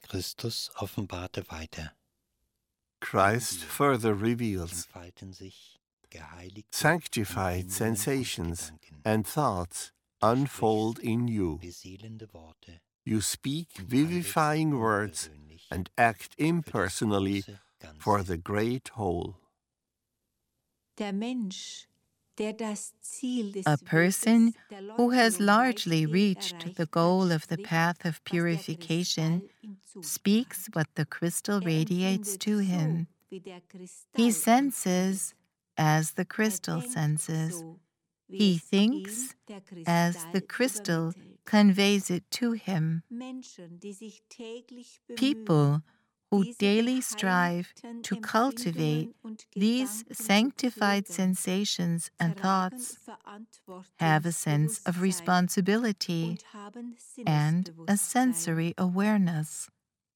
Christus offenbarte weiter. Christ further reveals Entfalten sich geheiligte sanctified Empfindungen sensations und Gedanken. and thoughts unfold in you. Beseelende Worte You speak und vivifying handelst words unpersönlich and act für das impersonally große Ganze. for the great whole. A person who has largely reached the goal of the path of purification speaks what the crystal radiates to him. He senses as the crystal senses. He thinks as the crystal conveys it to him. People who daily strive to cultivate these sanctified sensations and thoughts have a sense of responsibility and a sensory awareness.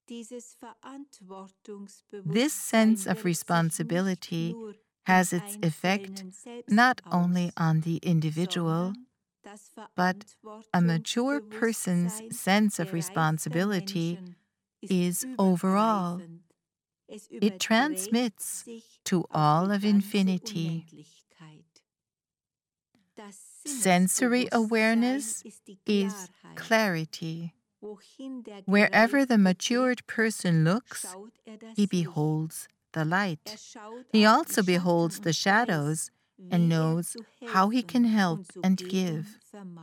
This sense of responsibility has its effect not only on the individual, but a mature person's sense of responsibility is overall. It transmits to all of infinity. Sensory awareness is clarity. Wherever the matured person looks, he beholds the light. He also beholds the shadows and knows how he can help and give.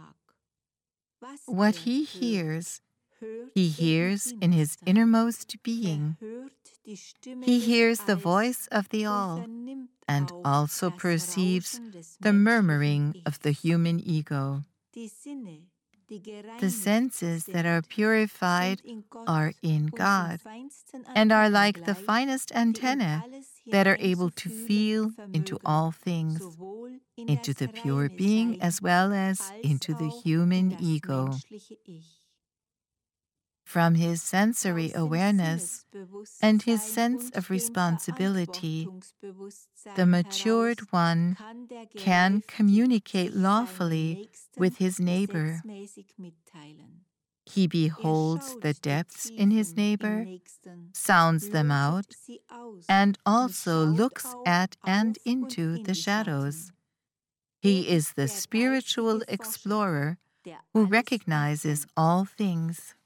What he hears in his innermost being. He hears the voice of the all and also perceives the murmuring of the human ego. The senses that are purified are in God and are like the finest antennae that are able to feel into all things, into the pure being as well as into the human ego. From his sensory awareness and his sense of responsibility, the matured one can communicate lawfully with his neighbor. He beholds the depths in his neighbor, sounds them out, and also looks at and into the shadows. He is the spiritual explorer who recognizes all things.